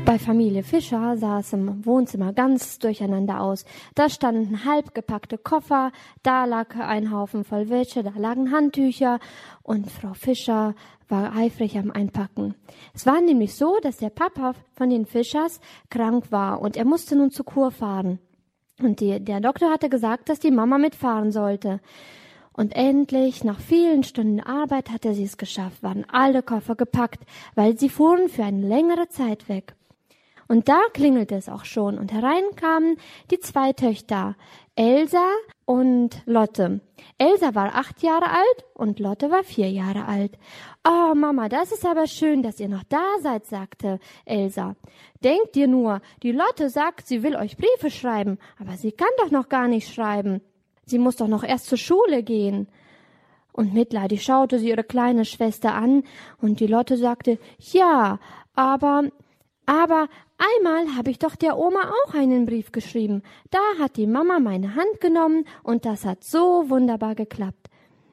Bei Familie Fischer sah es im Wohnzimmer ganz durcheinander aus. Da standen halb gepackte Koffer, da lag ein Haufen voll Wäsche, da lagen Handtücher und Frau Fischer war eifrig am Einpacken. Es war nämlich so, dass der Papa von den Fischers krank war und er musste nun zur Kur fahren. Und der Doktor hatte gesagt, dass die Mama mitfahren sollte. Und endlich, nach vielen Stunden Arbeit, hatte sie es geschafft, waren alle Koffer gepackt, weil sie fuhren für eine längere Zeit weg. Und da klingelte es auch schon und herein kamen die 2 Töchter, Elsa und Lotte. Elsa war 8 Jahre alt und Lotte war 4 Jahre alt. »Oh, Mama, das ist aber schön, dass ihr noch da seid«, sagte Elsa. »Denkt ihr nur, die Lotte sagt, sie will euch Briefe schreiben, aber sie kann doch noch gar nicht schreiben. Sie muss doch noch erst zur Schule gehen.« Und mitleidig schaute sie ihre kleine Schwester an und die Lotte sagte, »Ja, aber einmal habe ich doch der Oma auch einen Brief geschrieben. Da hat die Mama meine Hand genommen und das hat so wunderbar geklappt.«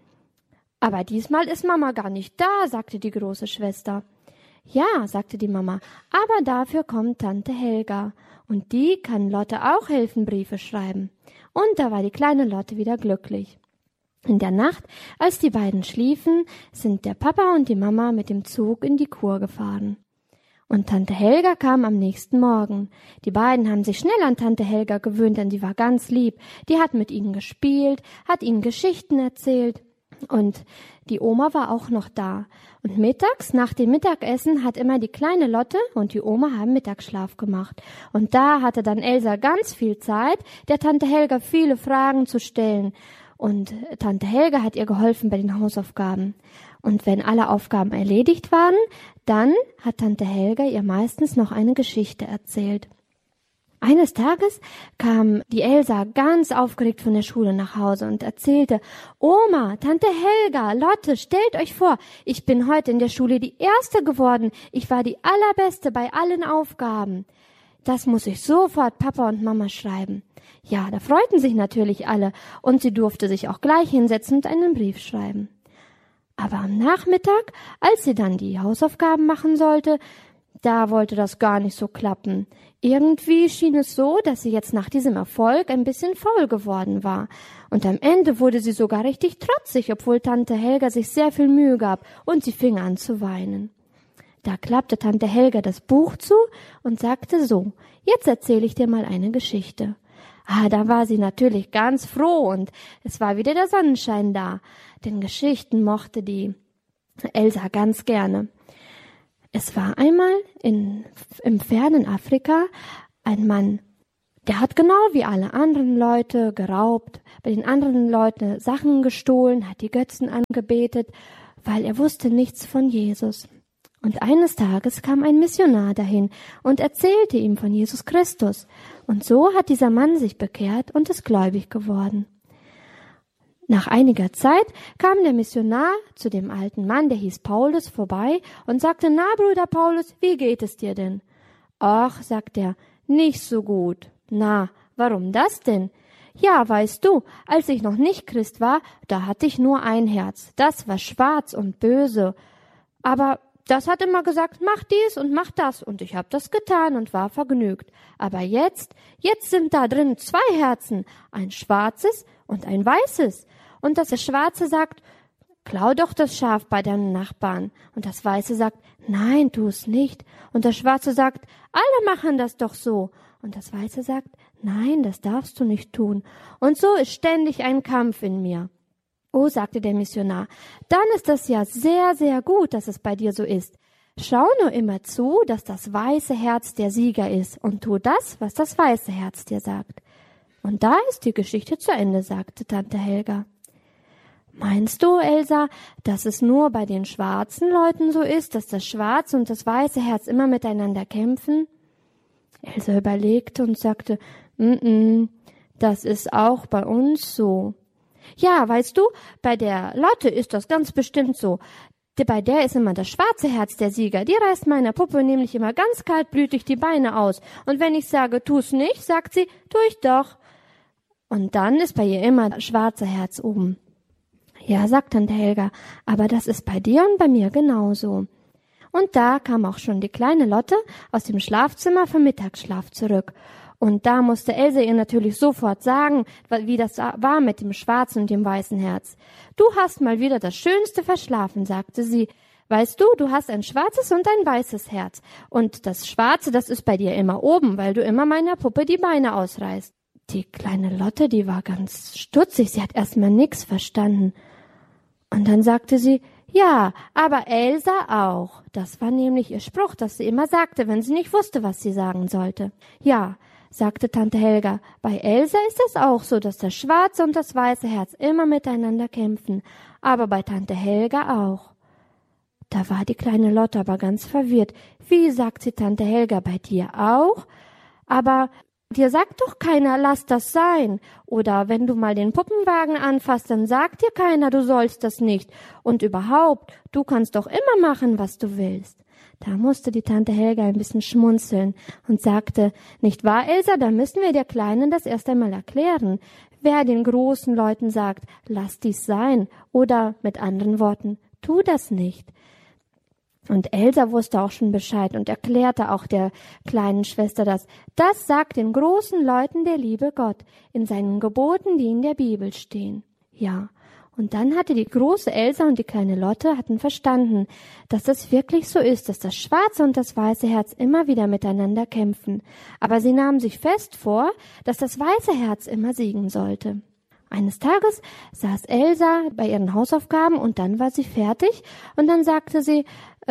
»Aber diesmal ist Mama gar nicht da«, sagte die große Schwester. »Ja«, sagte die Mama, »aber dafür kommt Tante Helga und die kann Lotte auch helfen, Briefe schreiben.« Und da war die kleine Lotte wieder glücklich. In der Nacht, als die beiden schliefen, sind der Papa und die Mama mit dem Zug in die Kur gefahren. Und Tante Helga kam am nächsten Morgen. Die beiden haben sich schnell an Tante Helga gewöhnt, denn sie war ganz lieb. Die hat mit ihnen gespielt, hat ihnen Geschichten erzählt. Und die Oma war auch noch da. Und mittags, nach dem Mittagessen, hat immer die kleine Lotte und die Oma haben Mittagsschlaf gemacht. Und da hatte dann Elsa ganz viel Zeit, der Tante Helga viele Fragen zu stellen. Und Tante Helga hat ihr geholfen bei den Hausaufgaben. Und wenn alle Aufgaben erledigt waren, dann hat Tante Helga ihr meistens noch eine Geschichte erzählt. Eines Tages kam die Elsa ganz aufgeregt von der Schule nach Hause und erzählte, »Oma, Tante Helga, Lotte, stellt euch vor, ich bin heute in der Schule die Erste geworden. Ich war die Allerbeste bei allen Aufgaben. Das muss ich sofort Papa und Mama schreiben.« Ja, da freuten sich natürlich alle und sie durfte sich auch gleich hinsetzen und einen Brief schreiben. Aber am Nachmittag, als sie dann die Hausaufgaben machen sollte, da wollte das gar nicht so klappen. Irgendwie schien es so, dass sie jetzt nach diesem Erfolg ein bisschen faul geworden war. Und am Ende wurde sie sogar richtig trotzig, obwohl Tante Helga sich sehr viel Mühe gab und sie fing an zu weinen. Da klappte Tante Helga das Buch zu und sagte so, »Jetzt erzähle ich dir mal eine Geschichte.« Da war sie natürlich ganz froh und es war wieder der Sonnenschein da, denn Geschichten mochte die Elsa ganz gerne. Es war einmal im fernen Afrika ein Mann, der hat genau wie alle anderen Leute geraubt, bei den anderen Leuten Sachen gestohlen, hat die Götzen angebetet, weil er wusste nichts von Jesus. Und eines Tages kam ein Missionar dahin und erzählte ihm von Jesus Christus. Und so hat dieser Mann sich bekehrt und ist gläubig geworden. Nach einiger Zeit kam der Missionar zu dem alten Mann, der hieß Paulus, vorbei und sagte, »Na, Bruder Paulus, wie geht es dir denn?« »Ach«, sagt er, »nicht so gut.« »Na, warum das denn?« »Ja, weißt du, als ich noch nicht Christ war, da hatte ich nur ein Herz. Das war schwarz und böse. Aber das hat immer gesagt, mach dies und mach das. Und ich habe das getan und war vergnügt. Aber jetzt sind da drin 2 Herzen, ein schwarzes und ein weißes. Und das Schwarze sagt, klau doch das Schaf bei deinem Nachbarn. Und das Weiße sagt, nein, tu es nicht. Und das Schwarze sagt, alle machen das doch so. Und das Weiße sagt, nein, das darfst du nicht tun. Und so ist ständig ein Kampf in mir. Oh, sagte der Missionar, dann ist das ja sehr, sehr gut, dass es bei dir so ist. Schau nur immer zu, dass das weiße Herz der Sieger ist und tu das, was das weiße Herz dir sagt. Und da ist die Geschichte zu Ende, sagte Tante Helga. Meinst du, Elsa, dass es nur bei den schwarzen Leuten so ist, dass das schwarze und das weiße Herz immer miteinander kämpfen? Elsa überlegte und sagte, das ist auch bei uns so. Ja, weißt du, bei der Lotte ist das ganz bestimmt so. Bei der ist immer das schwarze Herz der Sieger. Die reißt meiner Puppe nämlich immer ganz kaltblütig die Beine aus. Und wenn ich sage, tu's nicht, sagt sie, tu ich doch. Und dann ist bei ihr immer das schwarze Herz oben. Ja, sagt Tante Helga, aber das ist bei dir und bei mir genauso. Und da kam auch schon die kleine Lotte aus dem Schlafzimmer vom Mittagsschlaf zurück. Und da musste Else ihr natürlich sofort sagen, wie das war mit dem schwarzen und dem weißen Herz. »Du hast mal wieder das Schönste verschlafen«, sagte sie. »Weißt du, du hast ein schwarzes und ein weißes Herz. Und das Schwarze, das ist bei dir immer oben, weil du immer meiner Puppe die Beine ausreißt.« Die kleine Lotte, die war ganz stutzig, sie hat erstmal nichts verstanden. Und dann sagte sie, »Ja, aber Elsa auch.« Das war nämlich ihr Spruch, das sie immer sagte, wenn sie nicht wusste, was sie sagen sollte. »Ja«, sagte Tante Helga, »bei Elsa ist es auch so, dass das schwarze und das weiße Herz immer miteinander kämpfen, aber bei Tante Helga auch.« Da war die kleine Lotte aber ganz verwirrt. »Wie«, sagt sie, »Tante Helga, bei dir auch? Aber dir sagt doch keiner, lass das sein. Oder wenn du mal den Puppenwagen anfasst, dann sagt dir keiner, du sollst das nicht. Und überhaupt, du kannst doch immer machen, was du willst.« Da musste die Tante Helga ein bisschen schmunzeln und sagte, »Nicht wahr, Elsa, da müssen wir der Kleinen das erst einmal erklären. Wer den großen Leuten sagt, lass dies sein, oder mit anderen Worten, tu das nicht.« Und Elsa wusste auch schon Bescheid und erklärte auch der kleinen Schwester das. Das sagt den großen Leuten der liebe Gott in seinen Geboten, die in der Bibel stehen. Ja, und dann hatte die große Elsa und die kleine Lotte hatten verstanden, dass das wirklich so ist, dass das schwarze und das weiße Herz immer wieder miteinander kämpfen. Aber sie nahmen sich fest vor, dass das weiße Herz immer siegen sollte. Eines Tages saß Elsa bei ihren Hausaufgaben und dann war sie fertig und dann sagte sie,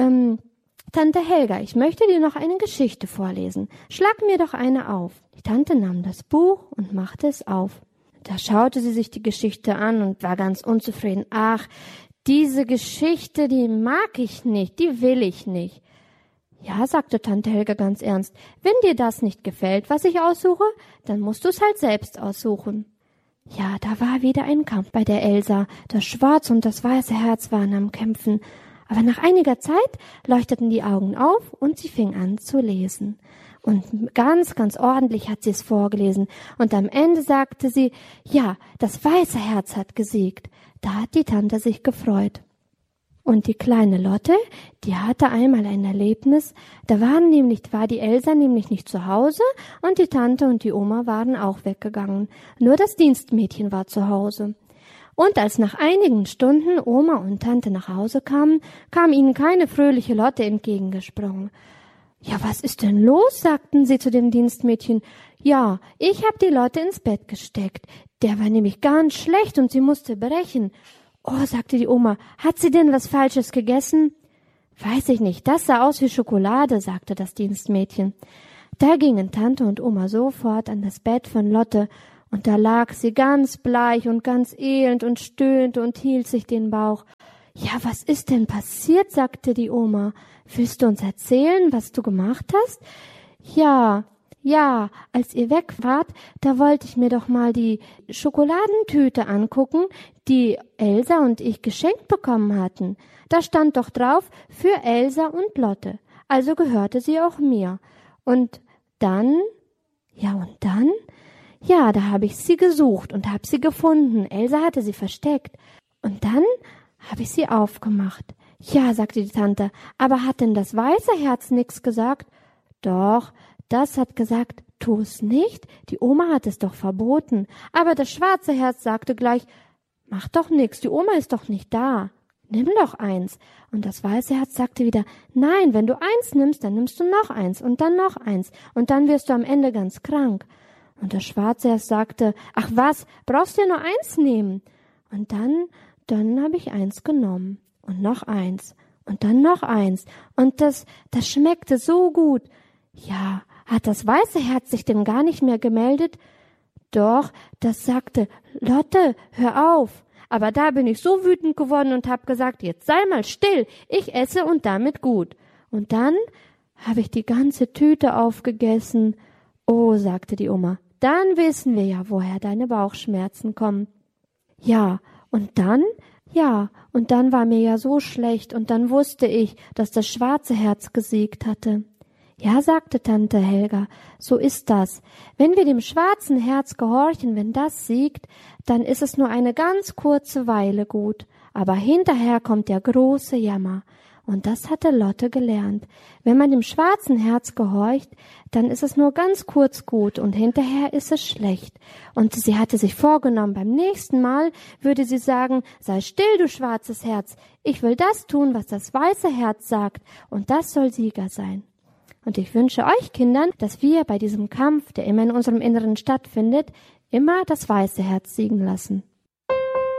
»Tante Helga, ich möchte dir noch eine Geschichte vorlesen. Schlag mir doch eine auf.« Die Tante nahm das Buch und machte es auf. Da schaute sie sich die Geschichte an und war ganz unzufrieden. »Ach, diese Geschichte, die mag ich nicht, die will ich nicht.« »Ja«, sagte Tante Helga ganz ernst, »wenn dir das nicht gefällt, was ich aussuche, dann musst du es halt selbst aussuchen.« Ja, da war wieder ein Kampf bei der Elsa. Das schwarze und das weiße Herz waren am Kämpfen. Aber nach einiger Zeit leuchteten die Augen auf und sie fing an zu lesen. Und ganz, ganz ordentlich hat sie es vorgelesen. Und am Ende sagte sie, ja, das weiße Herz hat gesiegt. Da hat die Tante sich gefreut. Und die kleine Lotte, die hatte einmal ein Erlebnis. Da war die Elsa nämlich nicht zu Hause und die Tante und die Oma waren auch weggegangen. Nur das Dienstmädchen war zu Hause. Und als nach einigen Stunden Oma und Tante nach Hause kamen, kam ihnen keine fröhliche Lotte entgegengesprungen. »Ja, was ist denn los?« sagten sie zu dem Dienstmädchen. »Ja, ich hab die Lotte ins Bett gesteckt. Der war nämlich ganz schlecht und sie musste brechen.« »Oh«, sagte die Oma, »hat sie denn was Falsches gegessen?« »Weiß ich nicht, das sah aus wie Schokolade«, sagte das Dienstmädchen. Da gingen Tante und Oma sofort an das Bett von Lotte, und da lag sie ganz bleich und ganz elend und stöhnte und hielt sich den Bauch. »Ja, was ist denn passiert?«, sagte die Oma. »Willst du uns erzählen, was du gemacht hast?« Ja, als ihr weg wart, da wollte ich mir doch mal die Schokoladentüte angucken, die Elsa und ich geschenkt bekommen hatten. Da stand doch drauf, für Elsa und Lotte. Also gehörte sie auch mir. Und dann? Ja, da habe ich sie gesucht und habe sie gefunden. Elsa hatte sie versteckt. Und dann habe ich sie aufgemacht. Ja, sagte die Tante, aber hat denn das weiße Herz nix gesagt? Doch, das hat gesagt, tu es nicht. Die Oma hat es doch verboten. Aber das schwarze Herz sagte gleich, mach doch nix, die Oma ist doch nicht da. Nimm doch eins. Und das weiße Herz sagte wieder, nein, wenn du eins nimmst, dann nimmst du noch eins und dann noch eins. Und dann wirst du am Ende ganz krank. Und das schwarze Herz sagte, ach was, brauchst du ja nur eins nehmen. Und dann habe ich eins genommen. Und noch eins. Und dann noch eins. Und das schmeckte so gut. Ja, hat das weiße Herz sich denn gar nicht mehr gemeldet? Doch, das sagte, Lotte, hör auf. Aber da bin ich so wütend geworden und hab gesagt, jetzt sei mal still, ich esse und damit gut. Und dann habe ich die ganze Tüte aufgegessen. Oh, sagte die Oma, dann wissen wir ja, woher deine Bauchschmerzen kommen. Ja, und dann war mir ja so schlecht und dann wusste ich, dass das schwarze Herz gesiegt hatte. Ja, sagte Tante Helga, so ist das. Wenn wir dem schwarzen Herz gehorchen, wenn das siegt, dann ist es nur eine ganz kurze Weile gut. Aber hinterher kommt der große Jammer. Und das hatte Lotte gelernt. Wenn man dem schwarzen Herz gehorcht, dann ist es nur ganz kurz gut und hinterher ist es schlecht. Und sie hatte sich vorgenommen, beim nächsten Mal würde sie sagen, sei still, du schwarzes Herz. Ich will das tun, was das weiße Herz sagt. Und das soll Sieger sein. Und ich wünsche euch Kindern, dass wir bei diesem Kampf, der immer in unserem Inneren stattfindet, immer das weiße Herz siegen lassen.